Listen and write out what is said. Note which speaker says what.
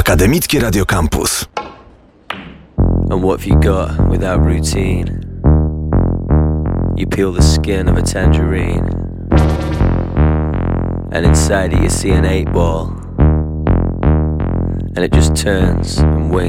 Speaker 1: Akademickie Radio Campus.
Speaker 2: And what have you got without routine? You peel the skin of a tangerine, and inside it you see an 8-ball, and it just turns and waits.